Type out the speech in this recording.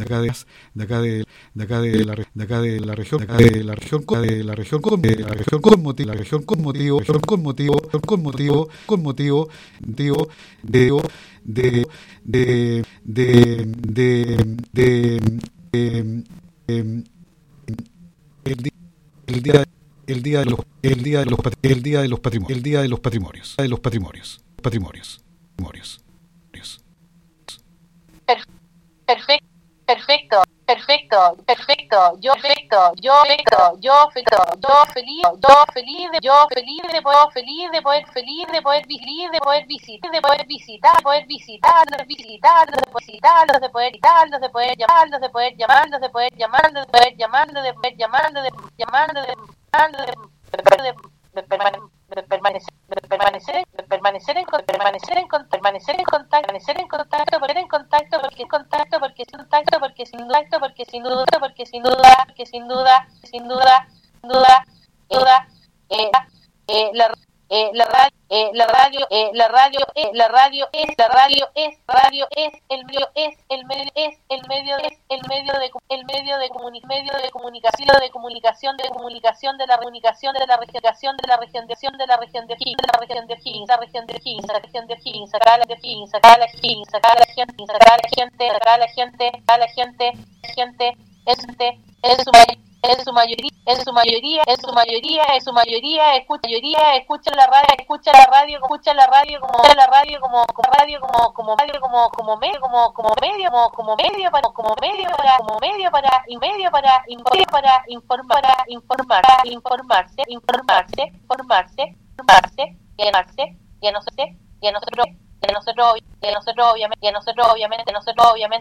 Perfecto. Yo feliz de poder visitar, de poder permanecer en contacto porque sin duda la radio es el comunicación de la región de Higgins, sacar a la gente en su mayoría escucha la radio para informarse y a nosotros